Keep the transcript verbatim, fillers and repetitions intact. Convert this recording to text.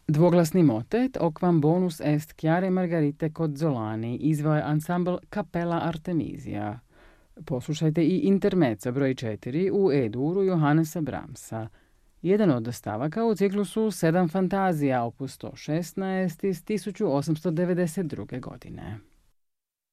Dvoglasni motet O quam bonus est chiare Margarite Cozzolani izveo je ansambl Kapela Artemisia. Poslušajte i intermezzo broj četiri u E-duru Johannesa Brahmsa. Jedan od stavaka u ciklusu Sedam fantazija opus sto šesnaest iz tisuću osamsto devedeset druge. godine.